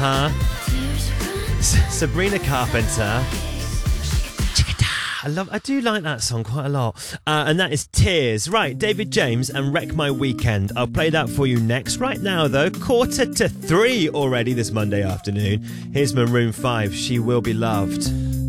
Sabrina Carpenter. I do like that song quite a lot. And that is Tears. Right, David James and Wreck My Weekend. I'll play that for you next. Right now, though, 2:45 already this Monday afternoon. Here's Maroon 5, She Will Be Loved.